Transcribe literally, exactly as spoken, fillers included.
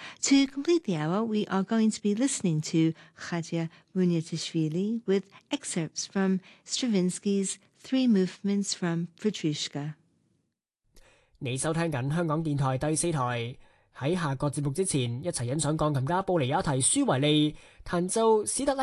To complete the hour, we are going to be listening to Khadija Bunyatsishvili with excerpts from Stravinsky's Three Movements from Petrushka. 你收聽緊香港電台第四台。喺下個節目之前，一齊欣賞鋼琴家布尼亞提舒維利彈奏史特拉